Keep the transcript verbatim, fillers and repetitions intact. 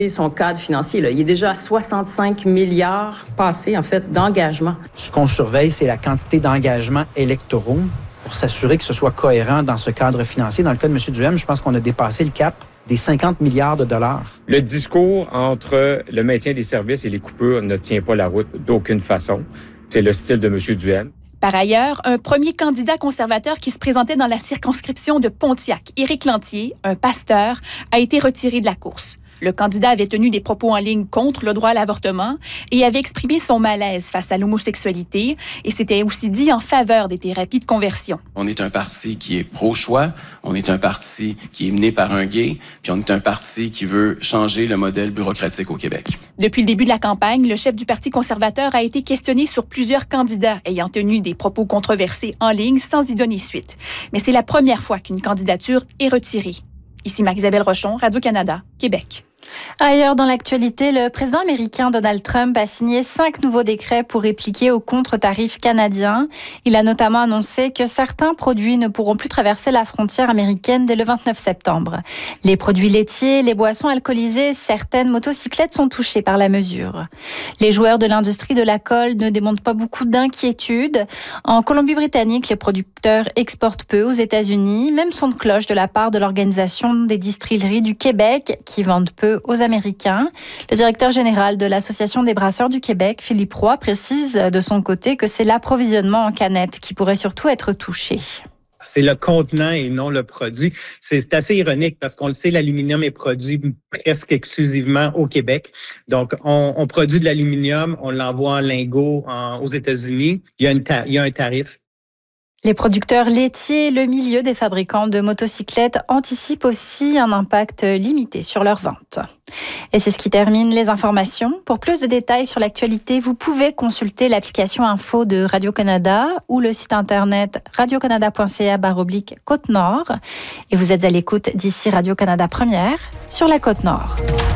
Et son cadre financier, là, il est déjà à soixante-cinq milliards passés, en fait, d'engagement. Ce qu'on surveille, c'est la quantité d'engagements électoraux pour s'assurer que ce soit cohérent dans ce cadre financier. Dans le cas de M. Duhem, je pense qu'on a dépassé le cap des cinquante milliards de dollars. Le discours entre le maintien des services et les coupures ne tient pas la route d'aucune façon. C'est le style de M. Duhem. Par ailleurs, un premier candidat conservateur qui se présentait dans la circonscription de Pontiac, Éric Lantier, un pasteur, a été retiré de la course. Le candidat avait tenu des propos en ligne contre le droit à l'avortement et avait exprimé son malaise face à l'homosexualité et s'était aussi dit en faveur des thérapies de conversion. On est un parti qui est pro-choix, on est un parti qui est mené par un gay, puis on est un parti qui veut changer le modèle bureaucratique au Québec. Depuis le début de la campagne, le chef du Parti conservateur a été questionné sur plusieurs candidats ayant tenu des propos controversés en ligne sans y donner suite. Mais c'est la première fois qu'une candidature est retirée. Ici Marie-Isabelle Rochon, Radio-Canada, Québec. Ailleurs dans l'actualité, le président américain Donald Trump a signé cinq nouveaux décrets pour répliquer aux contre-tarifs canadiens. Il a notamment annoncé que certains produits ne pourront plus traverser la frontière américaine dès le vingt-neuf septembre. Les produits laitiers, les boissons alcoolisées, certaines motocyclettes sont touchées par la mesure. Les joueurs de l'industrie de la colle ne démontrent pas beaucoup d'inquiétude. En Colombie-Britannique, les producteurs exportent peu aux États-Unis, même son de cloche de la part de l'Organisation des distilleries du Québec qui vendent peu aux Américains. Le directeur général de l'Association des brasseurs du Québec, Philippe Roy, précise de son côté que c'est l'approvisionnement en canettes qui pourrait surtout être touché. C'est le contenant et non le produit. C'est assez ironique parce qu'on le sait, l'aluminium est produit presque exclusivement au Québec. Donc, on, on produit de l'aluminium, on l'envoie en lingots en, aux États-Unis. Il y a, une ta- il y a un tarif. Les producteurs laitiers et le milieu des fabricants de motocyclettes anticipent aussi un impact limité sur leurs ventes. Et c'est ce qui termine les informations. Pour plus de détails sur l'actualité, vous pouvez consulter l'application info de Radio-Canada ou le site internet radiocanada.ca barre oblique Côte-Nord. Et vous êtes à l'écoute d'ici Radio-Canada Première sur la Côte-Nord.